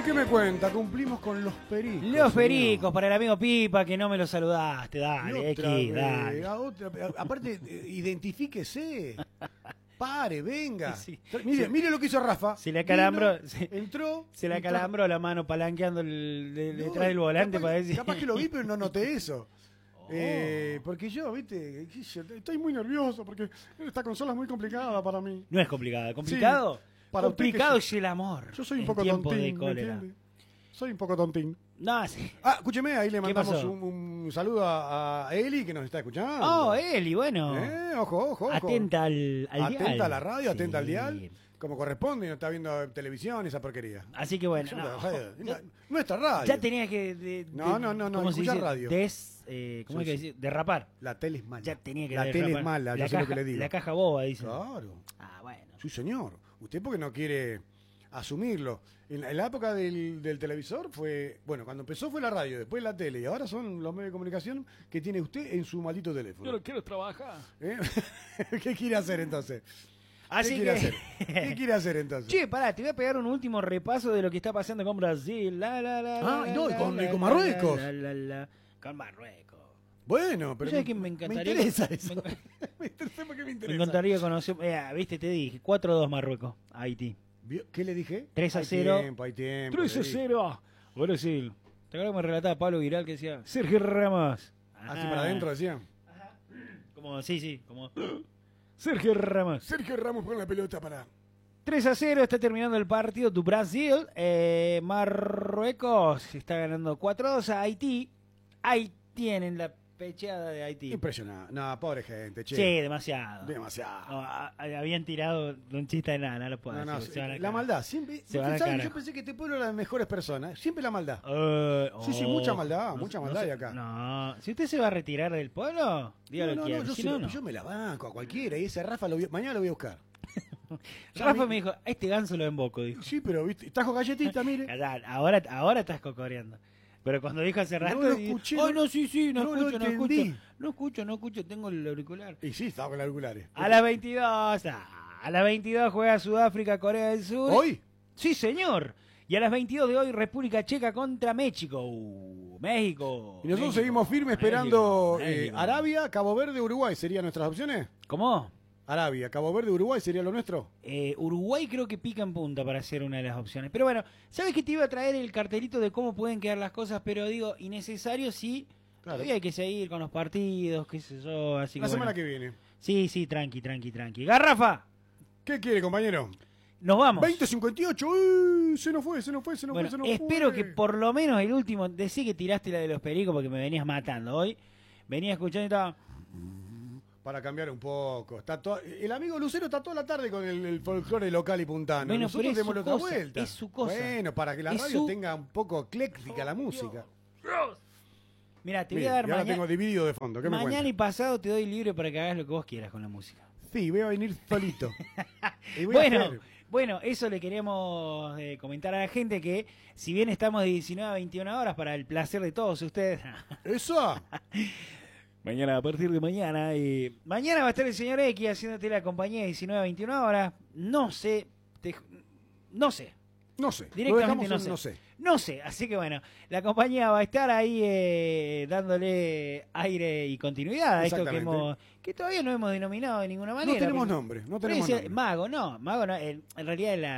¿Qué me cuenta? Cumplimos con los pericos. Los pericos, señor. para el amigo Pipa, que no me lo saludaste. Dale, Otra X, vez, dale. Aparte, identifíquese. Pare, venga. Sí. Mire lo que hizo Rafa. Se le acalambró. Vino, entró. Se le acalambró la mano palanqueando detrás del capaz, volante para decir. Capaz que lo vi, pero no noté eso. Porque yo, viste, estoy muy nervioso porque esta consola es muy complicada para mí. No es complicado. ¿Complicado? Sí, para complicado usted es el amor. Yo soy un en poco tiempo tontín, de ¿me cólera. entiende? Soy un poco tontín. No, sí. Escúcheme, ahí le mandamos pasó? un saludo a Eli que nos está escuchando. Oh, Eli, bueno. Ojo. Atenta al dial. Atenta a la radio, atenta al Sí. dial. Como corresponde, no está viendo televisión esa porquería. Así que bueno. Nuestra radio. Ya tenía que. No, ¿cómo se escuchar dice? radio. ¿Cómo Sí, es que sí. decir? Derrapar. La tele es mala. Ya tenía que La tele derrapar. es mala, yo La sé lo caja- que le digo. La caja boba, dice. Claro. Ah, bueno. Sí, señor. Usted porque no quiere asumirlo. En la época del televisor fue... Bueno, cuando empezó fue la radio, después la tele, y ahora son los medios de comunicación que tiene usted en su maldito teléfono. Yo no quiero trabajar. ¿Eh? ¿Qué quiere hacer entonces? Así ¿Qué que. quiere hacer? ¿Qué quiere hacer entonces? Che, pará, te voy a pegar un último repaso de lo que está pasando con Brasil. Con Marruecos. Con Marruecos. Bueno, pero ¿Sabes qué me encantaría? Me interesa eso. Me- Me interesa porque me Me interesa. encantaría conocer. Viste, te dije, 4-2 Marruecos, Haití. ¿Qué le dije? 3-0. Hay tiempo. 3-0, Brasil. ¿Te acuerdas que me relataba Pablo Viral que decía Sergio Ramos? Así para adentro decía. Como, sí, como Sergio Ramos. Sergio Ramos pone la pelota para... 3-0, está terminando el partido tu Brasil. Marruecos está ganando 4-2 a Haití. Ahí tienen la pecheada de Haití. Impresionante. No, pobre gente, che. Sí, demasiado. Demasiado. No, habían tirado un chiste de nada, no lo puedo No, decir. Se van a la cagar. maldad, siempre. Se van a ¿Saben? cagar. Yo pensé que este pueblo era de las mejores personas. Siempre la maldad. Sí, Oh. mucha maldad hay sé- acá. No, si usted se va a retirar del pueblo, dígalo No, que yo, si se no, lo- no. yo me la banco a cualquiera. Y ese Rafa mañana lo voy a buscar. Rafa me dijo, a este ganso lo emboco, dijo. Sí, pero viste, trajo galletita, mire. Callá, ahora estás cocoreando. Pero cuando dijo hace rato, lo dije, escuché, "Ay, no- no, sí, no no lo escucho, no entendí. escucho. No escucho, tengo el auricular. Y sí, estaba con los auriculares. A las 22, a las 22 juega Sudáfrica, Corea del Sur. ¿Hoy? Sí, señor. Y a las 22 de hoy, República Checa contra México. México. Y nosotros México, seguimos firmes esperando México. Arabia, Cabo Verde, Uruguay. ¿Serían nuestras opciones? ¿Cómo? Arabia, Cabo Verde, Uruguay sería lo nuestro. Uruguay creo que pica en punta para ser una de las opciones. Pero bueno, ¿sabes que te iba a traer el cartelito de cómo pueden quedar las cosas? Pero digo, innecesario sí. Claro. Todavía hay que seguir con los partidos, qué sé yo. Así La que semana bueno. que viene. Sí, tranqui. Garrafa, ¿Qué quiere, compañero? nos vamos. 20:58. Uy, se nos fue. Bueno, espero que por lo menos el último, decí que tiraste la de los pericos porque me venías matando hoy. Venía escuchando y estaba... Para cambiar un poco. El amigo Lucero está toda la tarde con el folclore local y puntano. Bueno, Nosotros pero es démosle su otra cosa, vuelta. es su cosa. Bueno, para que la Es radio su- tenga un poco ecléctica la música. Mira, te Mire, voy a dar y ahora mañana. tengo dividido de fondo. ¿Qué me Mañana cuenta? y pasado te doy libre para que hagas lo que vos quieras con la música. Sí, voy a venir solito. Y voy a hacer- Bueno, eso le queremos comentar a la gente que si bien estamos de 19 a 21 horas para el placer de todos ustedes, ¡Eso! mañana a partir de mañana, mañana va a estar el señor X haciéndote la compañía de 19 a 21 horas, no sé, No sé. directamente Lo dejamos en no sé, así que bueno, la compañía va a estar ahí dándole aire y continuidad a esto que todavía no hemos denominado de ninguna manera. No tenemos porque- nombre. No Pero tenemos dice, nombre. Mago no, en realidad es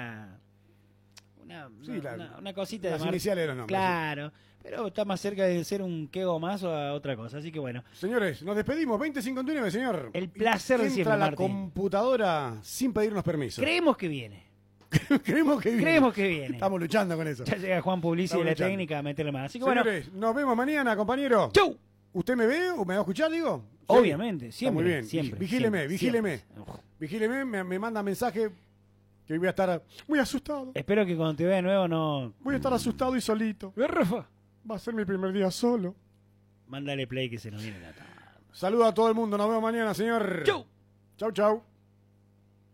una cosita de las mar- iniciales de los nombres. Claro, pero está más cerca de ser un quego más o a otra cosa, así que bueno. Señores, nos despedimos. 20:59, señor. El placer de Entra siempre, la Martín. computadora sin pedirnos permiso. Creemos que viene. Creemos que viene. Estamos luchando con eso. Ya llega Juan Publici de Estamos la luchando. técnica a meterle más. Así que bueno, Señores, nos vemos mañana, compañero. ¡chau! ¿Usted me ve o me va a escuchar, digo? Sí. Obviamente, Está siempre. muy bien. Siempre, Vigíleme. siempre. Vigíleme, me manda mensaje que voy a estar muy asustado. Espero que cuando te vea de nuevo no... Voy a estar asustado y solito. Rafa, Va a ser mi primer día solo. mándale play que se nos viene la tarde. Saludos a todo el mundo. Nos vemos mañana, señor. ¡Chau! Chau.